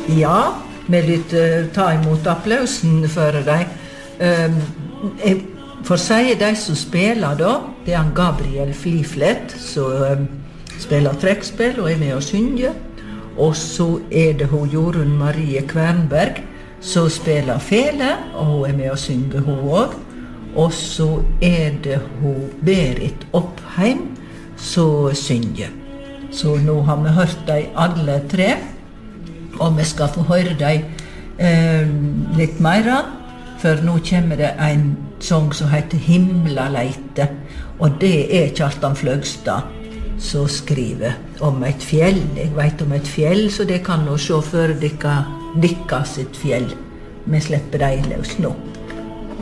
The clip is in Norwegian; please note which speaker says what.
Speaker 1: Ja, vi vil ta imot applausen for deg. Jeg får si de som spiller da, det han Gabriel Fliflet, som spiller trekkspill og med å synge. Og så det hun Jorunn Marie Kvernberg, som spiller fele, og hun med å synge hun også. Og så det hun Berit Oppheim, som synger. Så nå har vi hørt dem alle tre, og vi skal få høre dem litt mer, for nå kommer det en sang som heter Himlaleite, og det Kjartan Fløgstad som skriver om et fjell. Jeg vet om et fjell, så det kan nå se for dere sitt fjell. Vi slipper dem løs nå.